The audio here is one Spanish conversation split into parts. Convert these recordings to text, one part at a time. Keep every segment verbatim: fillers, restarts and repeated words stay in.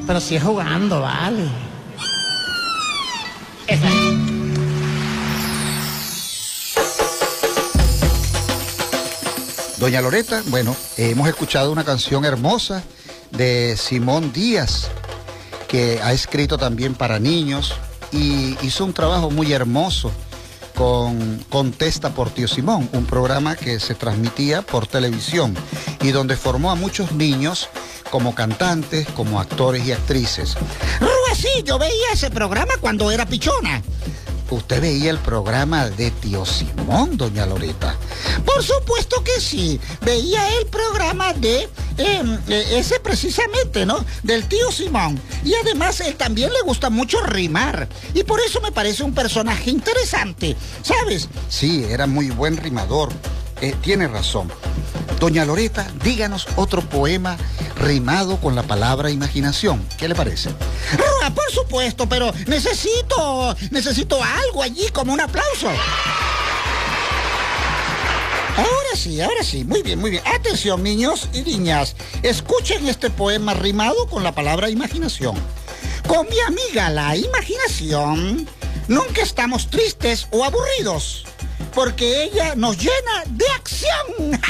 pero si es jugando, vale. Esa. Doña Loreta, bueno, hemos escuchado una canción hermosa de Simón Díaz, que ha escrito también para niños y hizo un trabajo muy hermoso con Contesta por Tío Simón, un programa que se transmitía por televisión y donde formó a muchos niños como cantantes, como actores y actrices. Rúa, sí, yo veía ese programa cuando era pichona. ¿Usted veía el programa de Tío Simón, doña Loreta? Por supuesto que sí. Veía el programa de eh, ese precisamente, ¿no? Del Tío Simón. Y además él también le gusta mucho rimar. Y por eso me parece un personaje interesante, ¿sabes? Sí, era muy buen rimador. Eh, tiene razón. Doña Loreta, díganos otro poema rimado con la palabra imaginación. ¿Qué le parece? Rúa, por supuesto, pero necesito, necesito algo allí como un aplauso. Ahora sí, ahora sí, muy bien, muy bien. Atención, niños y niñas, escuchen este poema rimado con la palabra imaginación. Con mi amiga la imaginación, nunca estamos tristes o aburridos, porque ella nos llena de acción.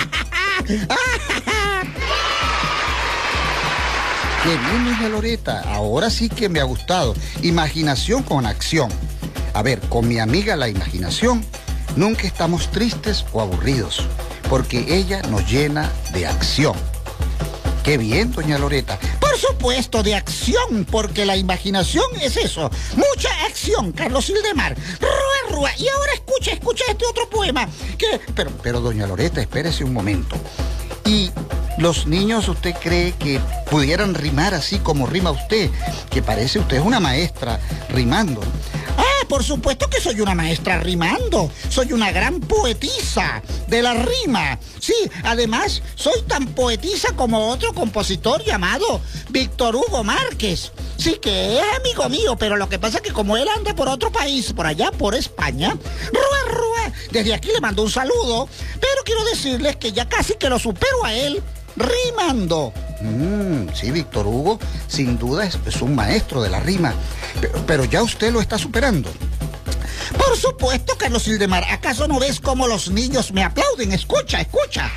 Qué bien, doña Loreta, ahora sí que me ha gustado. Imaginación con acción. A ver, con mi amiga la imaginación, nunca estamos tristes o aburridos, porque ella nos llena de acción. Qué bien, doña Loreta. Por supuesto, de acción, porque la imaginación es eso. Mucha acción, Carlos Ildemar. Rúa, rúa. Y ahora escucha, escucha este otro poema. Que... Pero, pero, doña Loreta, espérese un momento. Y los niños, ¿usted cree que pudieran rimar así como rima usted? Que parece usted es una maestra rimando. Ah, por supuesto que soy una maestra rimando. Soy una gran poetisa de la rima. Sí, además, soy tan poetisa como otro compositor llamado Víctor Hugo Márquez. Sí, que es amigo mío, pero lo que pasa es que como él anda por otro país, por allá, por España, rúa, rúa, desde aquí le mando un saludo, pero quiero decirles que ya casi que lo supero a él rimando. Mm, sí, Víctor Hugo, sin duda es, es un maestro de la rima, pero, pero ya usted lo está superando. Por supuesto, Carlos Ildemar. ¿Acaso no ves cómo los niños me aplauden? Escucha, escucha.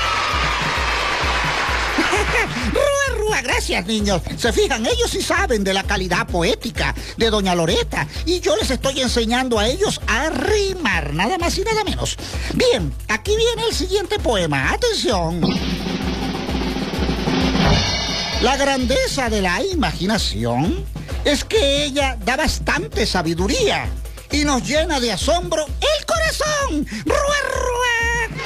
Rúa, rúa, gracias, niños. Se fijan, ellos sí saben de la calidad poética de doña Loreta y yo les estoy enseñando a ellos a rimar, nada más y nada menos. Bien, aquí viene el siguiente poema. Atención. La grandeza de la imaginación es que ella da bastante sabiduría y nos llena de asombro el corazón. ¡Rúa, rúa!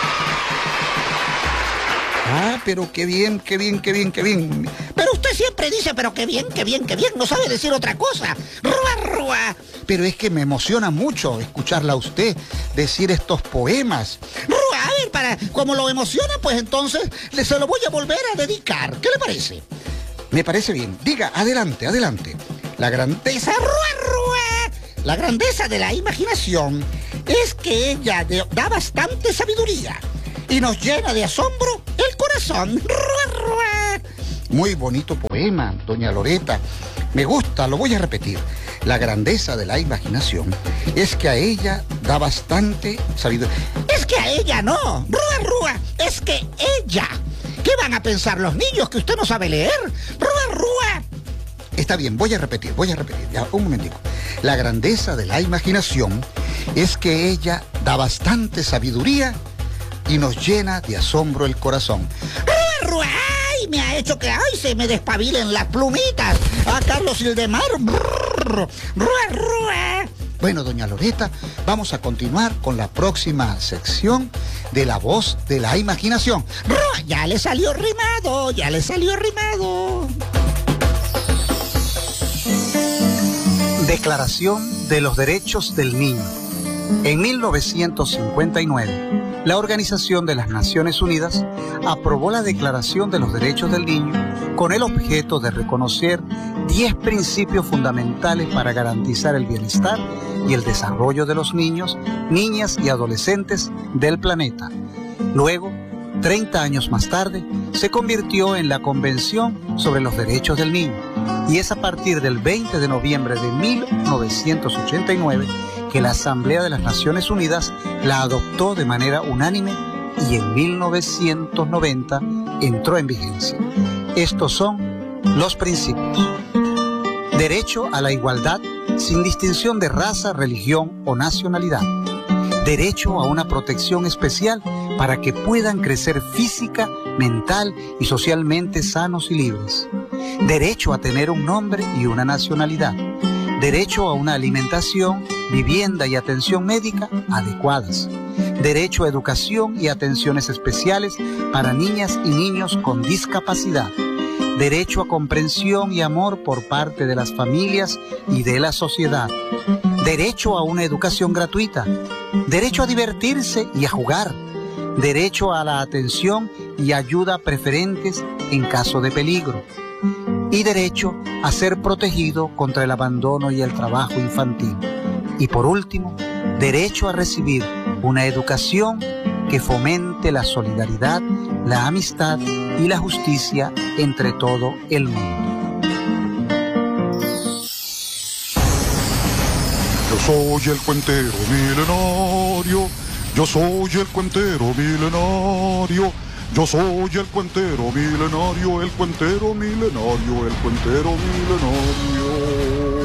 Ah, pero qué bien, qué bien, qué bien, qué bien. Pero usted siempre dice, pero qué bien, qué bien, qué bien. No sabe decir otra cosa. ¡Rúa, rúa! Pero es que me emociona mucho escucharla a usted decir estos poemas. ¡Rúa! A ver, para, como lo emociona, pues entonces le, se lo voy a volver a dedicar. ¿Qué le parece? Me parece bien. Diga, adelante, adelante. La grandeza... ¡Rúa, rúa! La grandeza de la imaginación es que ella de, da bastante sabiduría y nos llena de asombro el corazón. ¡Rúa, rúa! Muy bonito poema, doña Loreta. Me gusta, lo voy a repetir. La grandeza de la imaginación es que a ella da bastante sabiduría. Es que a ella no. Rúa, rúa. Es que ella. ¿Qué van a pensar los niños que usted no sabe leer? Rúa, rúa. Está bien, voy a repetir, voy a repetir. Ya, un momentico. La grandeza de la imaginación es que ella da bastante sabiduría y nos llena de asombro el corazón. ¡Rúa, rúa! ¡Ay! Me ha hecho que ay, se me despabilen las plumitas. A Carlos Ildemar. ¡Rúa, rúa! Bueno, doña Loreta, vamos a continuar con la próxima sección de La Voz de la Imaginación. ¡Rúa! Ya le salió rimado, ya le salió rimado. Declaración de los Derechos del Niño. En mil novecientos cincuenta y nueve, la Organización de las Naciones Unidas aprobó la Declaración de los Derechos del Niño con el objeto de reconocer diez principios fundamentales para garantizar el bienestar y el desarrollo de los niños, niñas y adolescentes del planeta. Luego, treinta años más tarde, se convirtió en la Convención sobre los Derechos del Niño, Y es a partir del veinte de noviembre de mil novecientos ochenta y nueve que la Asamblea de las Naciones Unidas la adoptó de manera unánime y en mil novecientos noventa entró en vigencia. Estos son los principios. Derecho a la igualdad sin distinción de raza, religión o nacionalidad. Derecho a una protección especial para que puedan crecer física, mental y socialmente sanos y libres. Derecho a tener un nombre y una nacionalidad. Derecho a una alimentación, vivienda y atención médica adecuadas. Derecho a educación y atenciones especiales para niñas y niños con discapacidad. Derecho a comprensión y amor por parte de las familias y de la sociedad. Derecho a una educación gratuita. Derecho a divertirse y a jugar. Derecho a la atención y ayuda preferentes en caso de peligro. Y derecho a ser protegido contra el abandono y el trabajo infantil. Y por último, derecho a recibir una educación que fomente la solidaridad, la amistad y la justicia entre todo el mundo. Yo soy el cuentero milenario, yo soy el cuentero milenario, yo soy el cuentero milenario, el cuentero milenario, el cuentero milenario.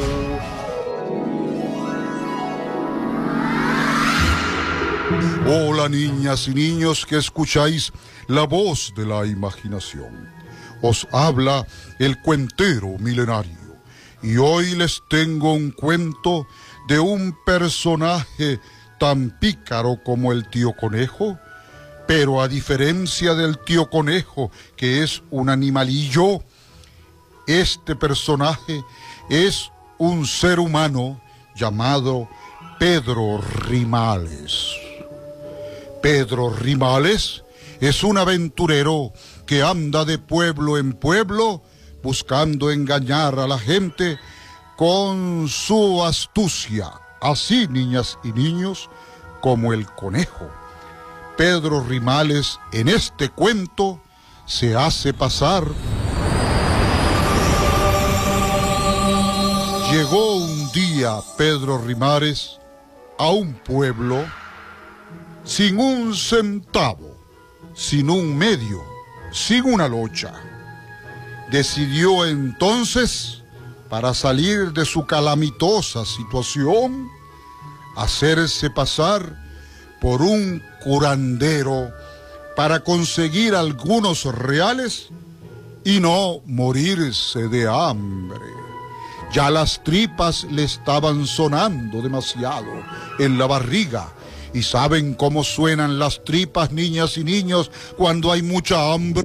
Hola niñas y niños que escucháis la voz de la imaginación. Os habla el cuentero milenario y hoy les tengo un cuento de un personaje tan pícaro como el tío Conejo, pero a diferencia del tío Conejo, que es un animalillo, este personaje es un ser humano llamado Pedro Rimales. Pedro Rimales es un aventurero que anda de pueblo en pueblo buscando engañar a la gente con su astucia, así niñas y niños como el conejo. Pedro Rimales en este cuento se hace pasar. Llegó un día Pedro Rimales a un pueblo sin un centavo, sin un medio, sin una locha. Decidió entonces, para salir de su calamitosa situación, hacerse pasar por un curandero para conseguir algunos reales y no morirse de hambre. Ya las tripas le estaban sonando demasiado en la barriga. ¿Y saben cómo suenan las tripas, niñas y niños, cuando hay mucha hambre?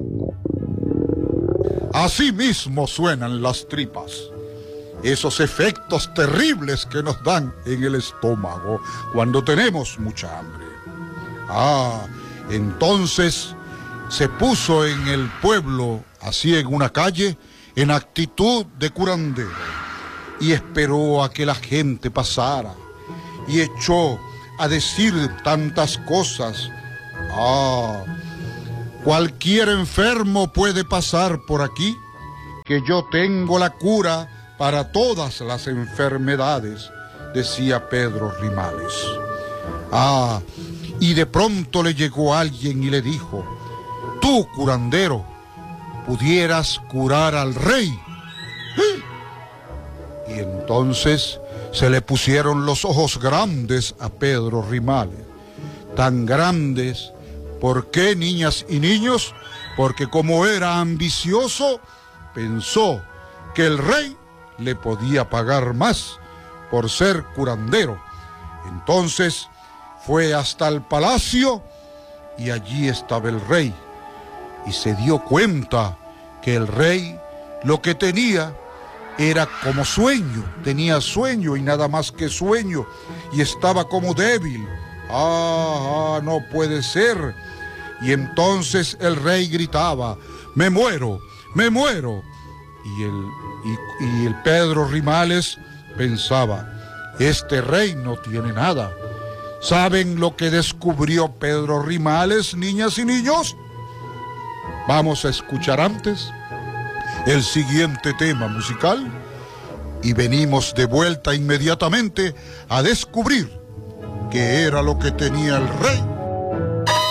Así mismo suenan las tripas. Esos efectos terribles que nos dan en el estómago cuando tenemos mucha hambre. Ah, entonces se puso en el pueblo, así en una calle, en actitud de curandero, y esperó a que la gente pasara, y echó a decir tantas cosas. Ah, cualquier enfermo puede pasar por aquí, que yo tengo la cura para todas las enfermedades, decía Pedro Rimales. Ah, y de pronto le llegó alguien y le dijo: tú, curandero, pudieras curar al rey. ¿Eh? Y entonces se le pusieron los ojos grandes a Pedro Rimales. Tan grandes, ¿por qué, niñas y niños? Porque como era ambicioso, pensó que el rey le podía pagar más por ser curandero. Entonces fue hasta el palacio y allí estaba el rey. Y se dio cuenta que el rey lo que tenía era como sueño, tenía sueño y nada más que sueño, y estaba como débil. Ah, ah, no puede ser. Y entonces el rey gritaba: me muero, me muero. Y el, y, y el Pedro Rimales pensaba: este rey no tiene nada. ¿Saben lo que descubrió Pedro Rimales, niñas y niños? Vamos a escuchar antes el siguiente tema musical y venimos de vuelta inmediatamente a descubrir qué era lo que tenía el rey